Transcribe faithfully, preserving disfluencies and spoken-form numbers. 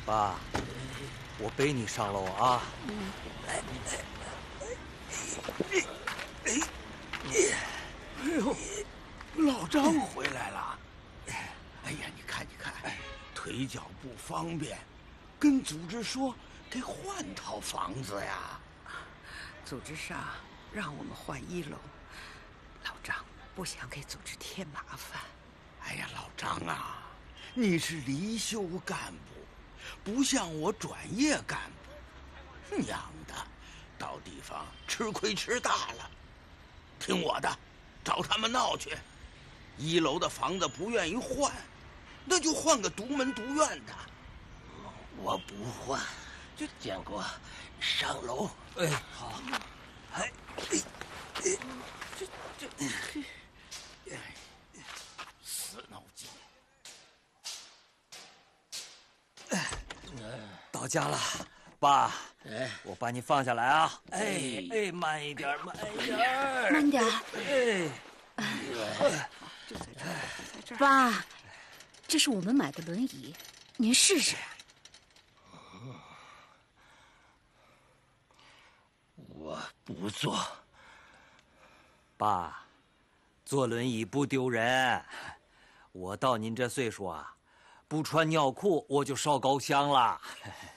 爸，我背你上楼啊。 嗯。 哎哎哎哎！哎呦，老张回来了。哎呀，你看，你看，腿脚不方便，跟组织说得换套房子呀。 组织上让我们换一楼，老张不想给组织添麻烦。 哎呀，老张啊，你是离休干部，不像我转业干部，娘的，到地方吃亏吃大了。听我的，找他们闹去。一楼的房子不愿意换，那就换个独门独院的。 我不换，就建国上楼。 哎，好。哎，哎，哎， 这这，哎，死脑筋。 哎，到家了，爸。哎，我把你放下来啊！哎哎，慢一点，慢一点， 慢点。 哎， 哎，就在这儿，在这儿。爸，这是我们买的轮椅，您试试。 我不坐。 爸，坐轮椅不丢人。我到您这岁数啊，不穿尿裤我就烧高香了。